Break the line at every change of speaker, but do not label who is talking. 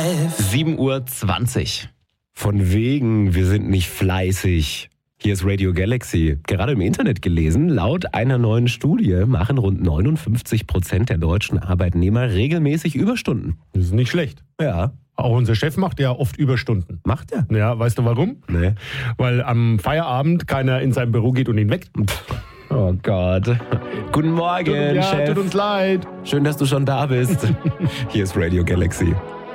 7:20 Uhr.
Von wegen, wir sind nicht fleißig. Hier ist Radio Galaxy. Gerade im Internet gelesen, laut einer neuen Studie machen rund 59% der deutschen Arbeitnehmer regelmäßig Überstunden.
Das ist nicht schlecht.
Ja.
Auch unser Chef macht ja oft Überstunden.
Macht er?
Ja, weißt du warum?
Nee.
Weil am Feierabend keiner in sein Büro geht und ihn weckt.
Oh Gott. Guten Morgen,
Ja,
Chef.
tut uns leid.
Schön, dass du schon da bist. Hier ist Radio Galaxy.